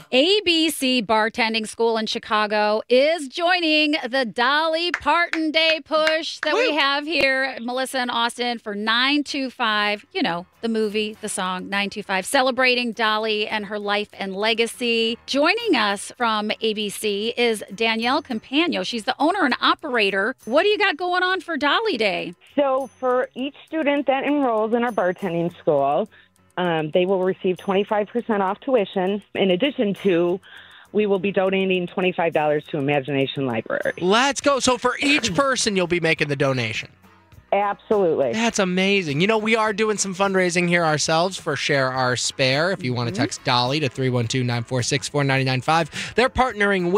ABC Bartending School in Chicago is joining the Dolly Parton Day push that we have here, Melissa and Austin, for 925. You know, the movie, the song 925, celebrating Dolly and her life and legacy. Joining us from ABC is Danielle Campagno. She's the owner and operator. What do you got going on for Dolly Day? So for each student that enrolls in our bartending school, they will receive 25% off tuition. In addition to, we will be donating $25 to Imagination Library. Let's go. So for each person, you'll be making the donation. Absolutely. That's amazing. You know, we are doing some fundraising here ourselves for Share Our Spare. If you want to text Dolly to 312-946-4995. They're partnering with